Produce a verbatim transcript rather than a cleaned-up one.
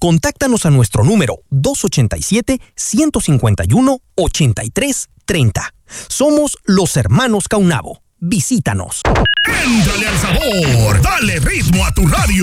Contáctanos a nuestro número dos ocho siete, uno cinco uno, ocho tres tres cero. Somos los hermanos Caunabo. Visítanos. ¡Éntrale al sabor! ¡Dale ritmo a tu radio!